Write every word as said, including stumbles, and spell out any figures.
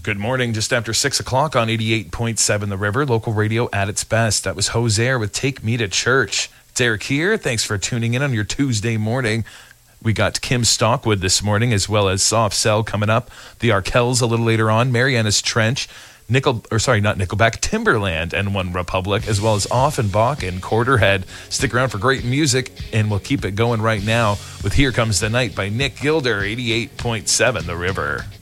Good morning, just after six o'clock on eighty-eight point seven The River, local radio at its best. That was Hosea with Take Me to Church. It's Eric here. Thanks for tuning in on your Tuesday morning. We got Kim Stockwood this morning, as well as Soft Cell coming up. The Arkells a little later on. Mariana's Trench, Nickel, or sorry, not Nickelback, Timberland and One Republic, as well as Offenbach and Quarterhead. Stick around for great music, and we'll keep it going right now with Here Comes the Night by Nick Gilder, eighty-eight point seven The River.